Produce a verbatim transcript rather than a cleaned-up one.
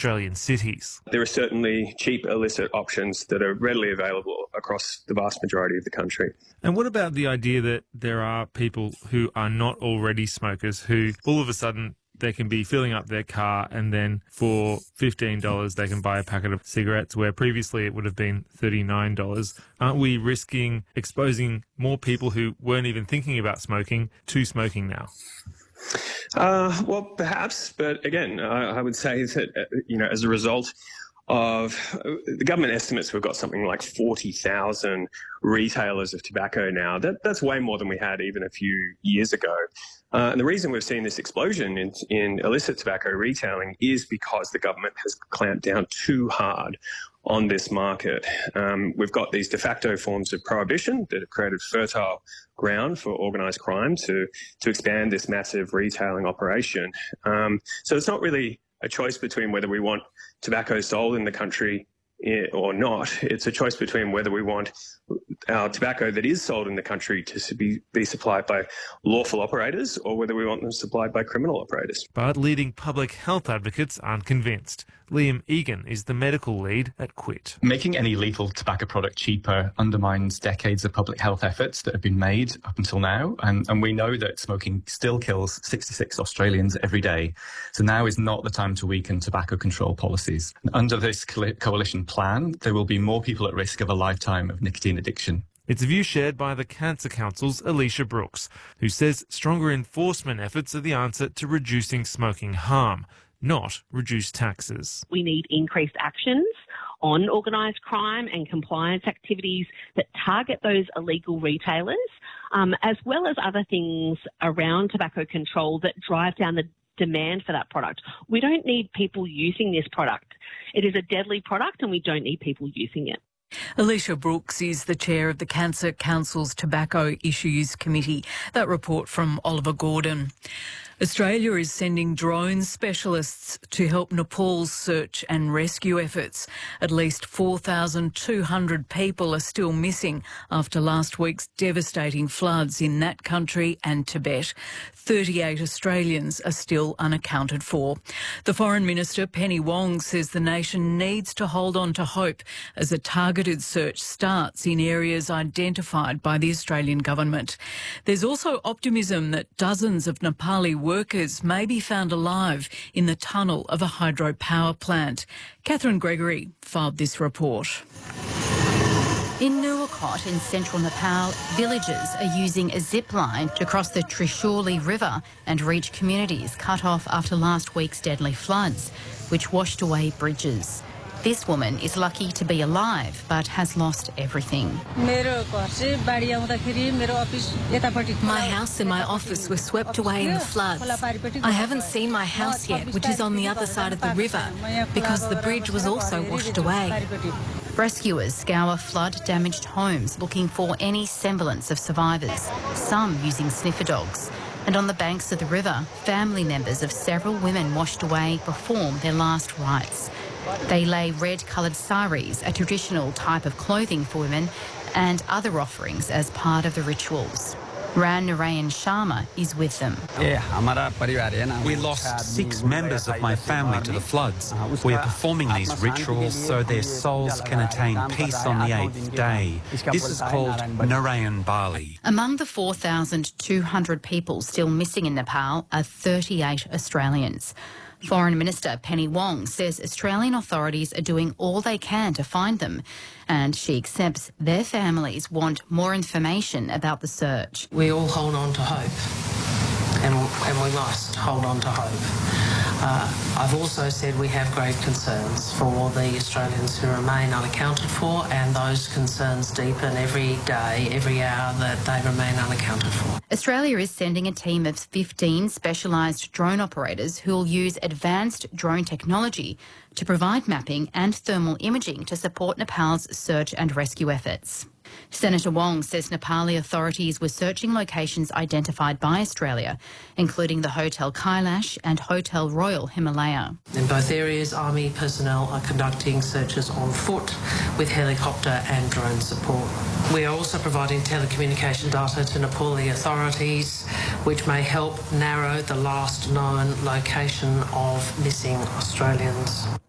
Australian cities. There are certainly cheap illicit options that are readily available across the vast majority of the country. And what about the idea that there are people who are not already smokers who all of a sudden they can be filling up their car and then for fifteen dollars they can buy a packet of cigarettes where previously it would have been thirty-nine dollars. Aren't we risking exposing more people who weren't even thinking about smoking to smoking now? Uh, well, perhaps, but again, I, I would say that, uh, you know, as a result of uh, the government estimates, we've got something like forty thousand retailers of tobacco now. That, that's way more than we had even a few years ago. Uh, and the reason we've seen this explosion in, in illicit tobacco retailing is because the government has clamped down too hard on this market. Um, we've got these de facto forms of prohibition that have created fertile ground for organised crime to, to expand this massive retailing operation. Um, so it's not really a choice between whether we want tobacco sold in the country or not. It's a choice between whether we want our tobacco that is sold in the country to be, be supplied by lawful operators or whether we want them supplied by criminal operators. But leading public health advocates aren't convinced. Liam Egan is the medical lead at Quit. Making any lethal tobacco product cheaper undermines decades of public health efforts that have been made up until now. And, and we know that smoking still kills sixty-six Australians every day. So now is not the time to weaken tobacco control policies. Under this co- coalition plan, there will be more people at risk of a lifetime of nicotine addiction. It's a view shared by the Cancer Council's Alicia Brooks, who says stronger enforcement efforts are the answer to reducing smoking harm, not reduced taxes. We need increased actions on organised crime and compliance activities that target those illegal retailers, um, as well as other things around tobacco control that drive down the demand for that product. We don't need people using this product. It is a deadly product and we don't need people using it. Alicia Brooks is the chair of the Cancer Council's Tobacco Issues Committee. That report from Oliver Gordon. Australia is sending drone specialists to help Nepal's search and rescue efforts. At least four thousand two hundred people are still missing after last week's devastating floods in that country and Tibet. thirty-eight Australians are still unaccounted for. The Foreign Minister, Penny Wong, says the nation needs to hold on to hope as a targeted search starts in areas identified by the Australian government. There's also optimism that dozens of Nepali workers may be found alive in the tunnel of a hydropower plant. Catherine Gregory filed this report. In Nuwakot in central Nepal, villagers are using a zip line to cross the Trishuli River and reach communities cut off after last week's deadly floods, which washed away bridges. This woman is lucky to be alive, but has lost everything. My house and my office were swept away in the floods. I haven't seen my house yet, which is on the other side of the river, because the bridge was also washed away. Rescuers scour flood-damaged homes looking for any semblance of survivors, some using sniffer dogs. And on the banks of the river, family members of several women washed away perform their last rites. They lay red-coloured saris, a traditional type of clothing for women, and other offerings as part of the rituals. Ran Narayan Sharma is with them. We lost six members of my family to the floods. We are performing these rituals so their souls can attain peace on the eighth day. This is called Narayan Bali. Among the four thousand two hundred people still missing in Nepal are thirty-eight Australians. Foreign Minister Penny Wong says Australian authorities are doing all they can to find them, and she accepts their families want more information about the search. We all hold on to hope, and, and we must hold on to hope. Uh, I've also said we have great concerns for the Australians who remain unaccounted for, and those concerns deepen every day, every hour that they remain unaccounted for. Australia is sending a team of fifteen specialised drone operators who will use advanced drone technology to provide mapping and thermal imaging to support Nepal's search and rescue efforts. Senator Wong says Nepali authorities were searching locations identified by Australia, including the Hotel Kailash and Hotel Royal Himalaya. In both areas, Army personnel are conducting searches on foot with helicopter and drone support. We are also providing telecommunication data to Nepali authorities, which may help narrow the last known location of missing Australians.